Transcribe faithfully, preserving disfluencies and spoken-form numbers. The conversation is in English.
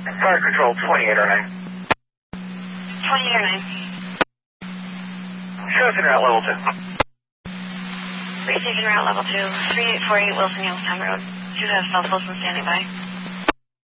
Fire control, twenty-eight oh nine. twenty-eight oh nine. Show us in route level two. Receiving route level two, three eight four eight Wilson Youngstown Road. Should have South Wilson standing by.